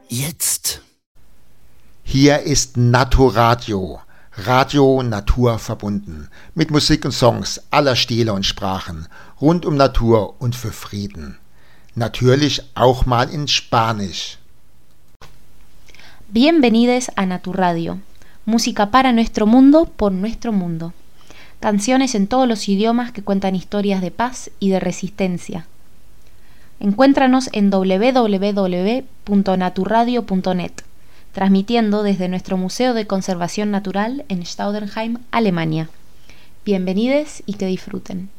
Jetzt. Hier ist Naturradio, Radio naturverbunden, mit Musik und Songs aller Stile und Sprachen, rund um Natur und für Frieden. Natürlich auch mal in Spanisch. Bienvenidos a Naturradio, música para nuestro mundo, por nuestro mundo. Canciones en todos los idiomas que cuentan historias de paz y de resistencia. Encuéntranos en www.naturradio.net, transmitiendo desde nuestro Museo de Conservación Natural en Staudenheim, Alemania. Bienvenidos y que disfruten.